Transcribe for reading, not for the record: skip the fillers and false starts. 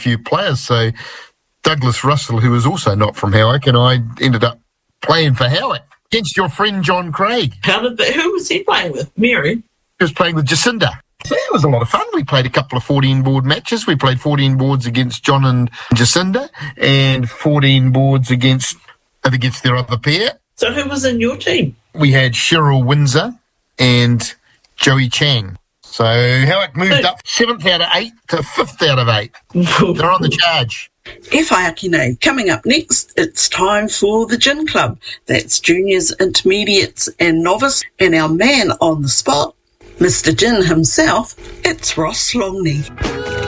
few players. So Douglas Russell, who was also not from Howick, and I ended up playing for Howick against your friend John Craig. Who was he playing with? Mary? He was playing with Jacinda. So it was a lot of fun. We played a couple of 14-board matches. We played 14 boards against John and Jacinda and 14 boards against their other pair. So who was in your team? We had Cheryl Windsor and Joey Chang. So Howick moved up 7th out of 8 to 5th out of 8. They're on the charge. Whaiakine. Coming up next, it's time for the Gin Club. That's juniors, intermediates and novice. And our man on the spot, Mr. Gin himself, it's Ross Longley.